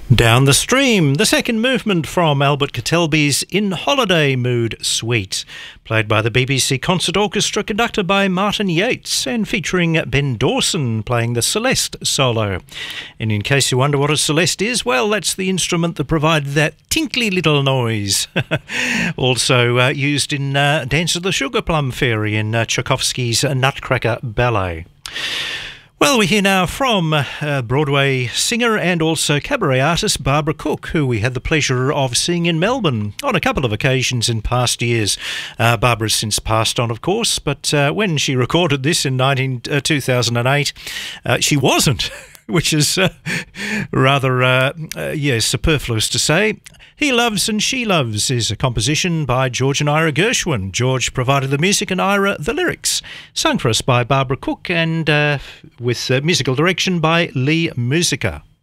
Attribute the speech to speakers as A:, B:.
A: Down the Stream, the second movement from Albert Kettelby's In Holiday Mood Suite, played by the BBC Concert Orchestra, conducted by Martin Yates, and featuring Ben Dawson playing the Celeste solo. And in case you wonder what a Celeste is, well, that's the instrument that provided that tinkly little noise. Also used in Dance of the Sugar Plum Fairy in Tchaikovsky's Nutcracker Ballet. Well, we hear now from Broadway singer and also cabaret artist Barbara Cook, who we had the pleasure of seeing in Melbourne on a couple of occasions in past years. Barbara's since passed on, of course, but when she recorded this in 2008, she wasn't, which is rather, superfluous to say. He Loves and She Loves is a composition by George and Ira Gershwin. George provided the music and Ira the lyrics. Sung for us by Barbara Cook and with musical direction by Lee Musica.